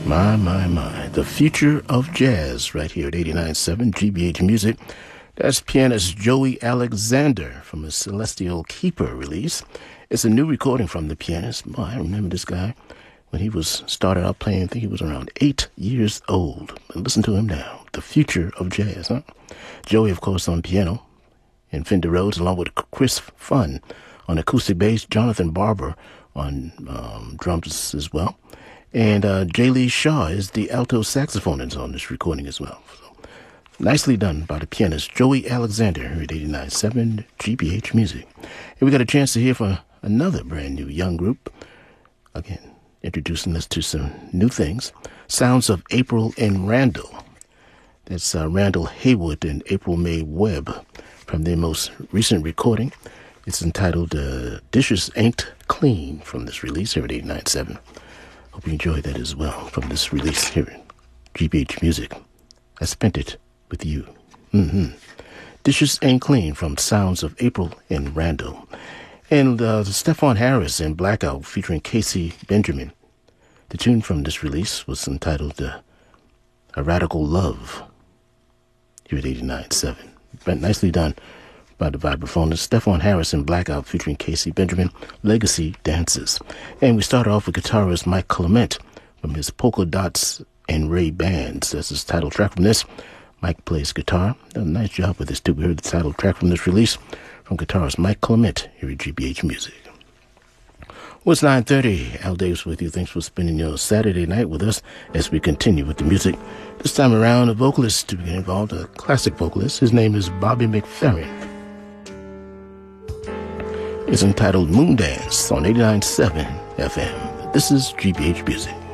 My. The future of jazz right here at 89.7 GBH Music. That's pianist Joey Alexander from his Celestial Keeper release. It's a new recording from the pianist. Boy, I remember this guy when he was started out playing. I think he was around 8 years old. But listen to him now. The future of jazz, huh? Joey, of course, on piano and Fender Rhodes, along with Chris Funn on acoustic bass, Jonathan Barber on drums as well. And J. Lee Shaw is the alto saxophonist on this recording as well. So, nicely done by the pianist Joey Alexander here at 89.7 GBH Music. And we got a chance to hear from another brand new young group. Again, introducing us to some new things. Sounds of April and Randall. That's Randall Haywood and April May Webb from their most recent recording. It's entitled Dishes Ain't Clean from this release here at 89.7. Hope you enjoyed that as well from this release here at GBH Music. I spent it with you. Dishes Ain't Clean from Sounds of April and Randall. And Stephon Harris and Blackout featuring Casey Benjamin. The tune from this release was entitled A Radical Love here at 89.7. Nicely done by the vibraphonist Stephon Harris and Blackout featuring Casey Benjamin, Legacy Dances. And we start off with guitarist Mike Clement from his Polka Dots and Ray Bands. That's his title track from this. Mike plays guitar. Done a nice job with this too. We heard the title track from this release from guitarist Mike Clement here at GBH Music. Well, it's 9:30. Al Davis with you. Thanks for spending your Saturday night with us as we continue with the music. This time around, a vocalist to be involved, a classic vocalist. His name is Bobby McFerrin. It's entitled Moondance on 89.7 FM. This is GBH Music.